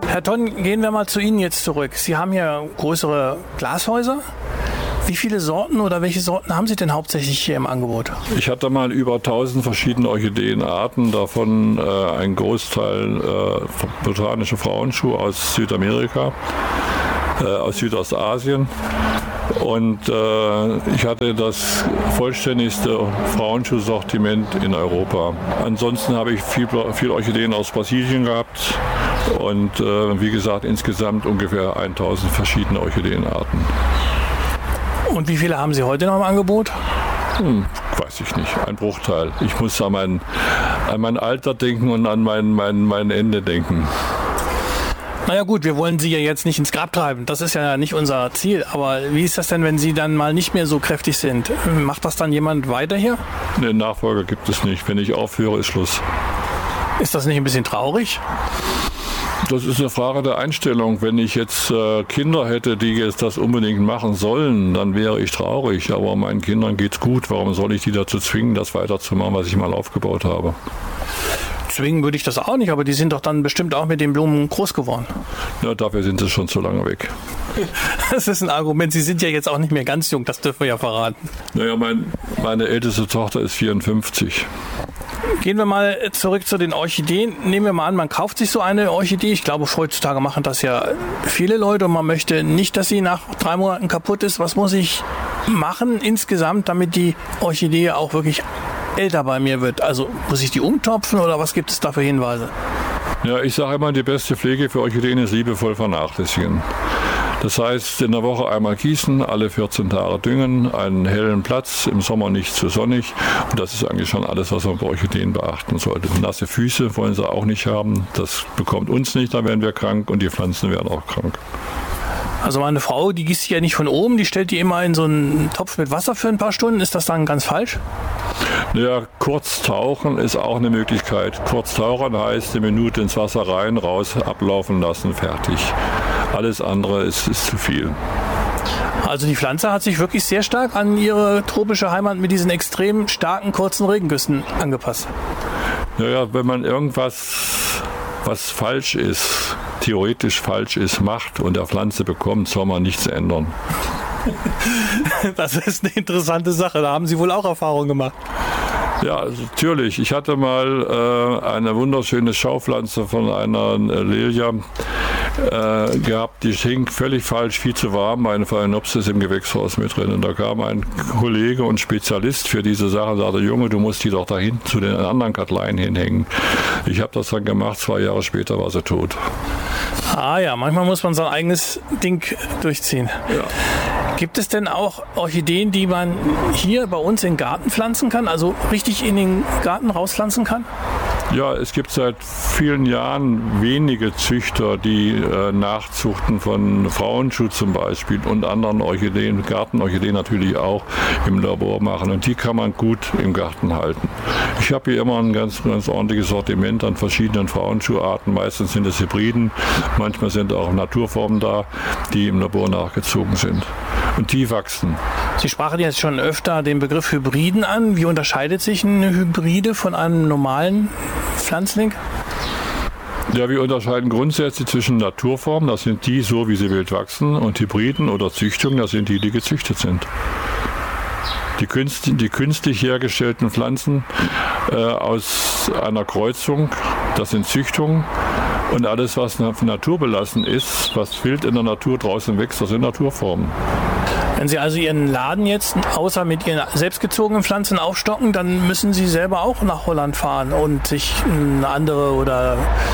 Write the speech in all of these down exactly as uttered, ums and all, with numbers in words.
Herr Tonn, gehen wir mal zu Ihnen jetzt zurück. Sie haben hier größere Glashäuser. Wie viele Sorten oder welche Sorten haben Sie denn hauptsächlich hier im Angebot? Ich hatte mal über tausend verschiedene Orchideenarten, davon äh, ein Großteil äh, botanische Frauenschuhe aus Südamerika, äh, aus Südostasien. Und äh, ich hatte das vollständigste Frauenschuhsortiment in Europa. Ansonsten habe ich viel, viel Orchideen aus Brasilien gehabt und äh, wie gesagt insgesamt ungefähr tausend verschiedene Orchideenarten. Und wie viele haben Sie heute noch im Angebot? Hm, weiß ich nicht, ein Bruchteil. Ich muss an mein, an mein Alter denken und an mein, mein, mein Ende denken. Naja gut, wir wollen Sie ja jetzt nicht ins Grab treiben. Das ist ja nicht unser Ziel. Aber wie ist das denn, wenn Sie dann mal nicht mehr so kräftig sind? Macht das dann jemand weiter hier? Ne, Nachfolger gibt es nicht. Wenn ich aufhöre, ist Schluss. Ist das nicht ein bisschen traurig? Das ist eine Frage der Einstellung. Wenn ich jetzt äh, Kinder hätte, die jetzt das unbedingt machen sollen, dann wäre ich traurig. Aber meinen Kindern geht's gut. Warum soll ich die dazu zwingen, das weiterzumachen, was ich mal aufgebaut habe? Zwingen würde ich das auch nicht, aber die sind doch dann bestimmt auch mit den Blumen groß geworden. Ja, dafür sind sie schon zu lange weg. Das ist ein Argument. Sie sind ja jetzt auch nicht mehr ganz jung, das dürfen wir ja verraten. Naja, mein, meine älteste Tochter ist vierundfünfzig. Gehen wir mal zurück zu den Orchideen. Nehmen wir mal an, man kauft sich so eine Orchidee. Ich glaube, heutzutage machen das ja viele Leute und man möchte nicht, dass sie nach drei Monaten kaputt ist. Was muss ich machen insgesamt, damit die Orchidee auch wirklich älter bei mir wird? Also muss ich die umtopfen oder was gibt es da für Hinweise? Ja, ich sage immer, die beste Pflege für Orchideen ist liebevoll vernachlässigen. Das heißt, in der Woche einmal gießen, alle vierzehn Tage düngen, einen hellen Platz, im Sommer nicht zu sonnig. Und das ist eigentlich schon alles, was man bei Orchideen beachten sollte. Nasse Füße wollen sie auch nicht haben. Das bekommt uns nicht, da werden wir krank und die Pflanzen werden auch krank. Also meine Frau, die gießt die ja nicht von oben, die stellt die immer in so einen Topf mit Wasser für ein paar Stunden. Ist das dann ganz falsch? Ja, kurz tauchen ist auch eine Möglichkeit. Kurz tauchen heißt eine Minute ins Wasser rein, raus, ablaufen lassen, fertig. Alles andere ist, ist zu viel. Also die Pflanze hat sich wirklich sehr stark an ihre tropische Heimat mit diesen extrem starken, kurzen Regengüssen angepasst. Naja, wenn man irgendwas, was falsch ist, theoretisch falsch ist, macht und der Pflanze bekommt, soll man nichts ändern. Das ist eine interessante Sache, da haben Sie wohl auch Erfahrung gemacht. Ja, also natürlich. Ich hatte mal äh, eine wunderschöne Schaupflanze von einer äh, Lilie äh, gehabt, die hing völlig falsch, viel zu warm, eine Phalaenopsis im Gewächshaus mit drin. Und da kam ein Kollege und Spezialist für diese Sache und sagte, Junge, du musst die doch da hinten zu den anderen Katleien hinhängen. Ich habe das dann gemacht, zwei Jahre später war sie tot. Ah ja, manchmal muss man sein eigenes Ding durchziehen. Ja. Gibt es denn auch Orchideen, die man hier bei uns in den Garten pflanzen kann, also richtig in den Garten rauspflanzen kann? Ja, es gibt seit vielen Jahren wenige Züchter, die äh, Nachzuchten von Frauenschuh zum Beispiel und anderen Orchideen, Gartenorchideen natürlich auch im Labor machen. Und die kann man gut im Garten halten. Ich habe hier immer ein ganz, ganz ordentliches Sortiment an verschiedenen Frauenschuharten. Meistens sind es Hybriden, manchmal sind auch Naturformen da, die im Labor nachgezogen sind. Und die wachsen. Sie sprachen jetzt schon öfter den Begriff Hybriden an. Wie unterscheidet sich eine Hybride von einem normalen Pflanzling? Ja, wir unterscheiden grundsätzlich zwischen Naturformen, das sind die so, wie sie wild wachsen, und Hybriden oder Züchtungen, das sind die, die gezüchtet sind. Die, künst, die künstlich hergestellten Pflanzen äh, aus einer Kreuzung, das sind Züchtungen. Und alles, was naturbelassen ist, was wild in der Natur draußen wächst, das sind Naturformen. Wenn Sie also Ihren Laden jetzt außer mit Ihren selbstgezogenen Pflanzen aufstocken, dann müssen Sie selber auch nach Holland fahren und sich eine andere oder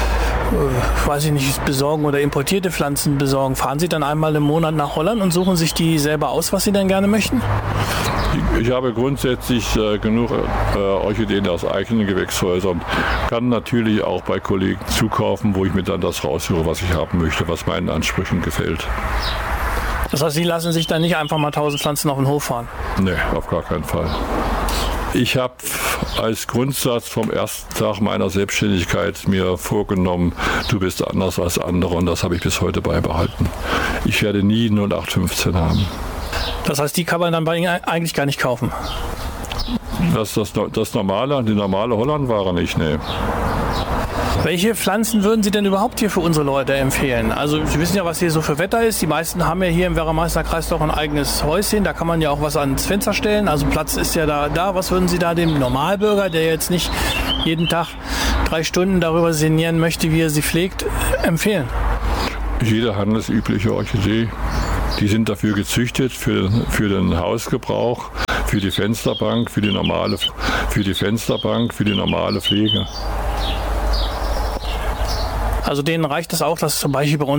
äh, weiß ich nicht, besorgen oder importierte Pflanzen besorgen. Fahren Sie dann einmal im Monat nach Holland und suchen sich die selber aus, was Sie dann gerne möchten? Ich habe grundsätzlich äh, genug äh, Orchideen aus eigenen Gewächshäusern, kann natürlich auch bei Kollegen zukaufen, wo ich mir dann das raussuche, was ich haben möchte, was meinen Ansprüchen gefällt. Das heißt, Sie lassen sich dann nicht einfach mal tausend Pflanzen auf den Hof fahren? Nee, auf gar keinen Fall. Ich habe als Grundsatz vom ersten Tag meiner Selbstständigkeit mir vorgenommen, du bist anders als andere, und das habe ich bis heute beibehalten. Ich werde nie null acht fünfzehn haben. Das heißt, die kann man dann bei Ihnen eigentlich gar nicht kaufen? Das, das, das normale, die normale Hollandware nicht, nee. Welche Pflanzen würden Sie denn überhaupt hier für unsere Leute empfehlen? Also Sie wissen ja, was hier so für Wetter ist. Die meisten haben ja hier im Werra-Meißner-Kreis doch ein eigenes Häuschen. Da kann man ja auch was ans Fenster stellen. Also Platz ist ja da. da. Was würden Sie da dem Normalbürger, der jetzt nicht jeden Tag drei Stunden darüber sinnieren möchte, wie er sie pflegt, empfehlen? Jede handelsübliche Orchidee. Die sind dafür gezüchtet, für, für den Hausgebrauch, für die Fensterbank, für die normale, für die Fensterbank, für die normale Pflege. Also denen reicht es auch, dass zum Beispiel bei uns